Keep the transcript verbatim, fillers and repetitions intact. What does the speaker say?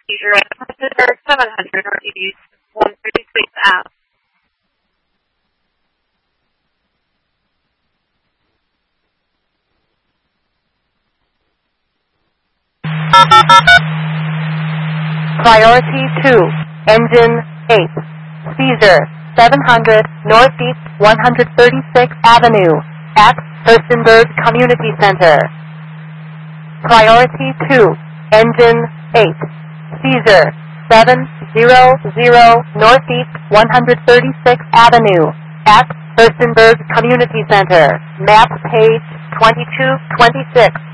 seizure at Pacific seven hundred Northeast one thirty-six Ave. Priority two, Engine eight, seizure seven hundred Northeast one thirty-sixth Avenue at Furstenberg Community Center. Priority two, Engine eight, seizure seven hundred Northeast one thirty-sixth Avenue at Furstenberg Community Center. Map page twenty-two twenty-six.